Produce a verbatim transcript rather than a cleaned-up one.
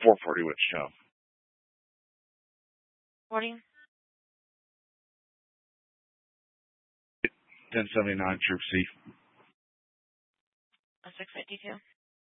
four forty Witch Show. Morning. ten seventy-nine Troop C. A six fifty-two.